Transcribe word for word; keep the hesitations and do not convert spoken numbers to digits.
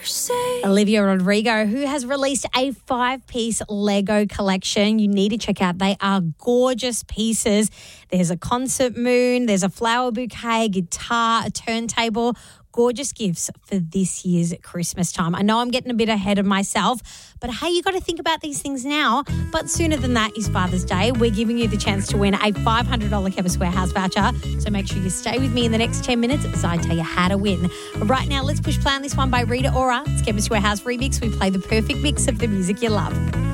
Olivia Rodrigo, who has released a five-piece Lego collection. You need to check out. They are gorgeous pieces. There's a concert moon, there's a flower bouquet, guitar, a turntable. Gorgeous gifts for this year's Christmas time. I know I'm getting a bit ahead of myself, but hey, you got to think about these things now. But sooner than that is Father's Day. We're giving you the chance to win a five hundred dollars Chemist Warehouse voucher. So make sure you stay with me in the next ten minutes as I tell you how to win. Right now, let's push play on this one by Rita Ora. It's Chemist Warehouse Remix. We play the perfect mix of the music you love.